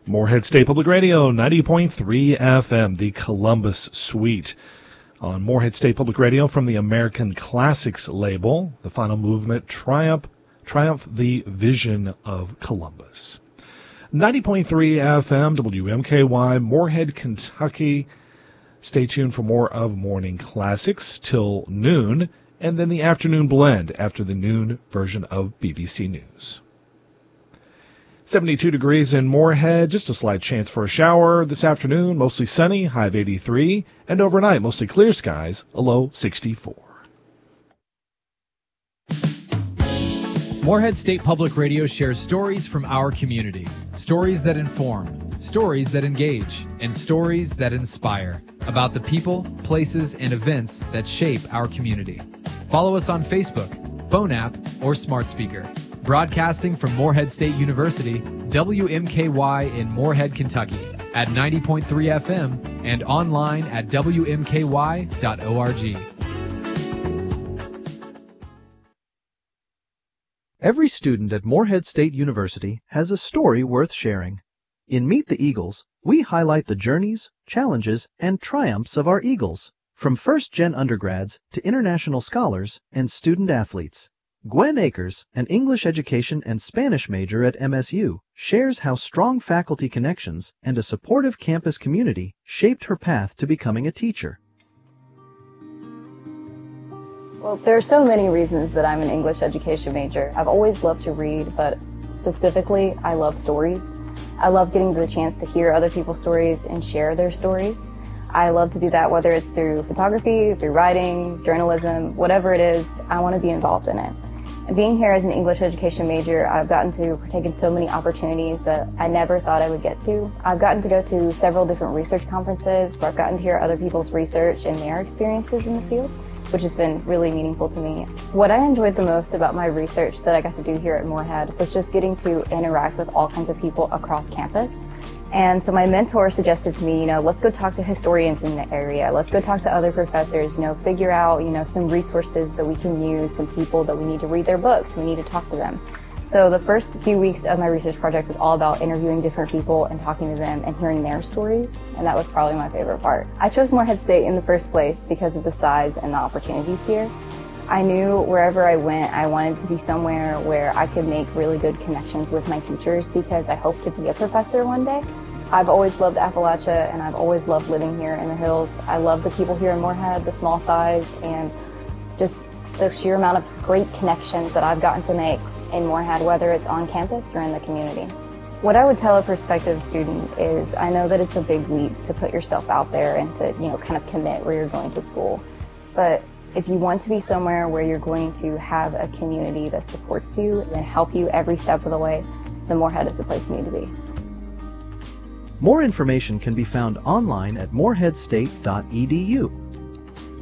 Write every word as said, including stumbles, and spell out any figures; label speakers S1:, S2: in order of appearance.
S1: Morehead State Public Radio, ninety point three F M, the Columbus Suite. On Morehead State Public Radio from the American Classics label, the final movement, Triumph, Triumph the Vision of Columbus. ninety point three F M, W M K Y, Morehead, Kentucky. Stay tuned for more of Morning Classics till noon, and then the afternoon blend after the noon version of B B C News. seventy-two degrees in Morehead, just a slight chance for a shower this afternoon, mostly sunny, high of eighty-three, and overnight mostly clear skies, a low sixty-four.
S2: Morehead State Public Radio shares stories from our community, stories that inform, stories that engage, and stories that inspire about the people, places, and events that shape our community. Follow us on Facebook, phone app, or smart speaker. Broadcasting from Morehead State University, W M K Y in Morehead, Kentucky, at ninety point three F M and online at W M K Y dot org.
S3: Every student at Morehead State University has a story worth sharing. In Meet the Eagles, we highlight the journeys, challenges, and triumphs of our Eagles, from first-gen undergrads to international scholars and student athletes. Gwen Akers, an English education and Spanish major at M S U, shares how strong faculty connections and a supportive campus community shaped her path to becoming a teacher.
S4: Well, there are so many reasons that I'm an English education major. I've always loved to read, but specifically, I love stories. I love getting the chance to hear other people's stories and share their stories. I love to do that, whether it's through photography, through writing, journalism, whatever it is, I want to be involved in it. And being here as an English education major, I've gotten to partake in so many opportunities that I never thought I would get to. I've gotten to go to several different research conferences where I've gotten to hear other people's research and their experiences in the field, which has been really meaningful to me. What I enjoyed the most about my research that I got to do here at Morehead was just getting to interact with all kinds of people across campus. And so my mentor suggested to me, you know, let's go talk to historians in the area. Let's go talk to other professors, you know, figure out, you know, some resources that we can use, some people that we need to read their books, we need to talk to them. So the first few weeks of my research project was all about interviewing different people and talking to them and hearing their stories, and that was probably my favorite part. I chose Morehead State in the first place because of the size and the opportunities here. I knew wherever I went, I wanted to be somewhere where I could make really good connections with my teachers because I hope to be a professor one day. I've always loved Appalachia, and I've always loved living here in the hills. I love the people here in Morehead, the small size, and just the sheer amount of great connections that I've gotten to make in Morehead, whether it's on campus or in the community. What I would tell a prospective student is I know that it's a big leap to put yourself out there and to, you know, kind of commit where you're going to school. But if you want to be somewhere where you're going to have a community that supports you and help you every step of the way, then Morehead is the place you need to be.
S3: More information can be found online at morehead state dot e d u.